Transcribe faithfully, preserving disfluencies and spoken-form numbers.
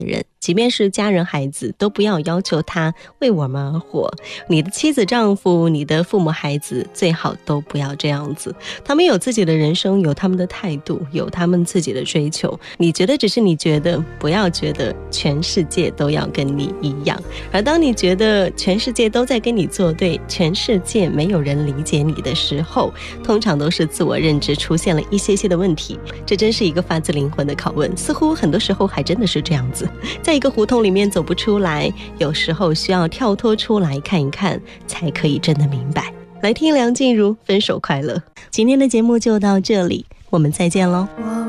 人，即便是家人孩子，都不要要求他为我们而活。你的妻子丈夫，你的父母孩子，最好都不要这样子。他们有自己的人生，有他们的态度，有他们自己的追求，你觉得只是你觉得，不要觉得全世界都要跟你一样。而当你觉得全世界都在跟你作对，全世界没有人理解你的时候，通常都是自我认知出现了一些些的问题。这真是一个发自灵魂的拷问，似乎很多时候还真的是这样子，在一个胡同里面走不出来，有时候需要跳脱出来看一看，才可以真的明白。来听梁静茹《分手快乐》。今天的节目就到这里，我们再见喽。